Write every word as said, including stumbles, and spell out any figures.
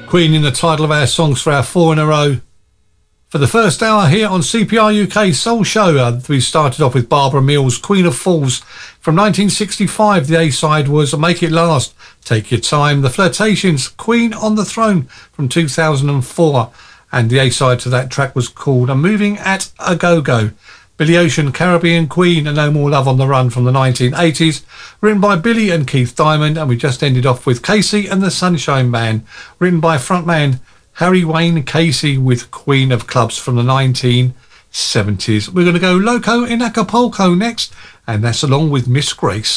Queen in the title of our songs for our four in a row. For the first hour here on C P R U K Soul Show, uh, we started off with Barbara Mills, Queen of Fools. From nineteen sixty-five, the A-side was Make It Last, Take Your Time. The Flirtations, Queen on the Throne from two thousand four. And the A-side to that track was called A Moving at a Go-Go. Billy Ocean, Caribbean Queen, and No More Love on the Run from the nineteen eighties, written by Billy and Keith Diamond. And we just ended off with Casey and the Sunshine Band, written by frontman Harry Wayne Casey, with Queen of Clubs from the nineteen seventies. We're going to go Loco in Acapulco next, and that's along with Miss Grace.